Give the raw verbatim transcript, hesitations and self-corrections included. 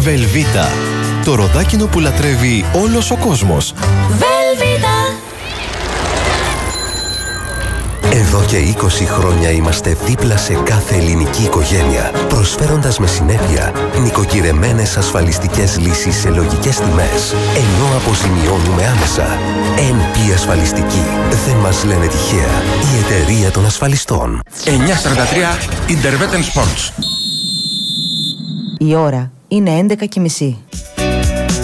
Βελβίτα. Το ροδάκινο που λατρεύει όλος ο κόσμος. Βελβίτα. Εδώ και είκοσι χρόνια είμαστε δίπλα σε κάθε ελληνική οικογένεια, προσφέροντας με συνέπεια νοικοκυρεμένες ασφαλιστικές λύσεις σε λογικές τιμές, ενώ αποζημιώνουμε άμεσα. εν πι Ασφαλιστική. Δεν μας λένε τυχαία. Η εταιρεία των ασφαλιστών. εννιακόσια σαράντα τρία Interveten Sports. Η ώρα είναι έντεκα και μισή.